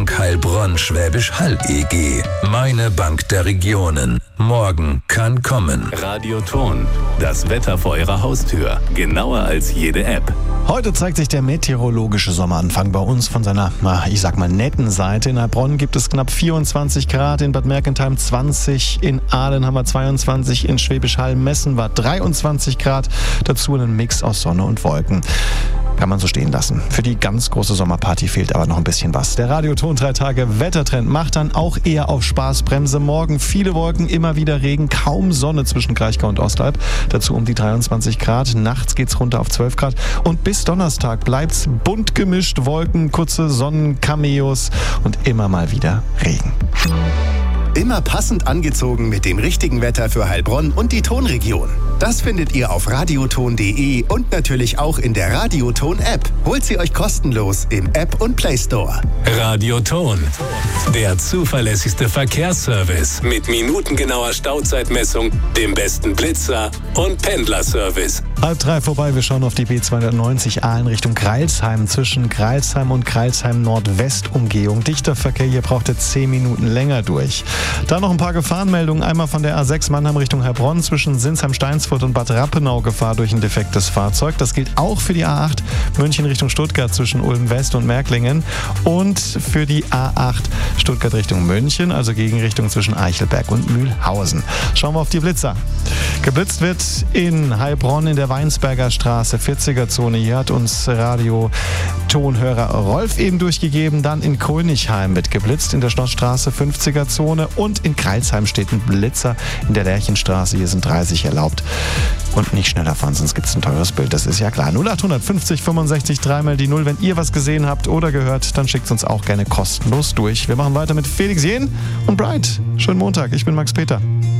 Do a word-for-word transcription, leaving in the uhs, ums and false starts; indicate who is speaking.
Speaker 1: Bank Heilbronn Schwäbisch Hall E G. Meine Bank der Regionen. Morgen kann kommen.
Speaker 2: Radioton. Das Wetter vor Ihrer Haustür. Genauer als jede App.
Speaker 3: Heute zeigt sich der meteorologische Sommeranfang bei uns von seiner, na, ich sag mal, netten Seite. In Heilbronn gibt es knapp vierundzwanzig Grad, in Bad Mergentheim zwanzig, in Aalen haben wir zweiundzwanzig, in Schwäbisch Hall Messen war dreiundzwanzig Grad. Dazu einen Mix aus Sonne und Wolken. Kann man so stehen lassen. Für die ganz große Sommerparty fehlt aber noch ein bisschen was. Der Radioton drei Tage Wettertrend macht dann auch eher auf Spaßbremse. Morgen viele Wolken, immer wieder Regen, kaum Sonne zwischen Kraichgau und Ostalb. Dazu um die dreiundzwanzig Grad. Nachts geht's runter auf zwölf Grad. Und bis Donnerstag bleibt's bunt gemischt. Wolken, kurze Sonnencameos und immer mal wieder Regen.
Speaker 4: Immer passend angezogen mit dem richtigen Wetter für Heilbronn und die Tonregion. Das findet ihr auf radioton punkt de und natürlich auch in der Radioton-App. Holt sie euch kostenlos im App und Play Store.
Speaker 2: Radioton. Der zuverlässigste Verkehrsservice mit minutengenauer Stauzeitmessung, dem besten Blitzer und Pendlerservice.
Speaker 3: Halb drei vorbei, wir schauen auf die B zweihundertneunzig Aalen Richtung Greilsheim. Zwischen Greilsheim und Greilsheim Nordwest-Umgehung. Dichter Verkehr, hier braucht ihr zehn Minuten länger durch. Da noch ein paar Gefahrenmeldungen. Einmal von der A sechs Mannheim Richtung Heilbronn zwischen Sinsheim-Steinsfurt und Bad Rappenau Gefahr durch ein defektes Fahrzeug. Das gilt auch für die A acht München Richtung Stuttgart zwischen Ulm West und Märklingen und für die A acht Stuttgart Richtung München, also Gegenrichtung zwischen Eichelberg und Mühlhausen. Schauen wir auf die Blitzer. Geblitzt wird in Heilbronn in der Weinsberger Straße, vierziger Zone. Hier hat uns Radio-Tonhörer Rolf eben durchgegeben. Dann in Königheim wird geblitzt in der Schlossstraße, fünfziger Zone. Und in Greilsheim steht ein Blitzer in der Lerchenstraße. Hier sind dreißig erlaubt. Und nicht schneller fahren, sonst gibt es ein teures Bild. Das ist ja klar. null acht fünfzig fünfundsechzig dreimal die null. Wenn ihr was gesehen habt oder gehört, dann schickt es uns auch gerne kostenlos durch. Wir machen weiter mit Felix Jähn und Bright. Schönen Montag. Ich bin Max Peter.